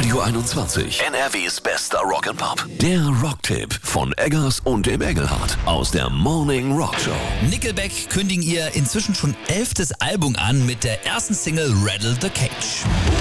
Radio 21, NRWs bester Rock'n'Pop. Der Rocktipp von Eggers und dem Engelhardt aus der Morning Rock Show. Nickelback kündigen ihr inzwischen schon 11. Album an mit der ersten Single Rattle the Cage.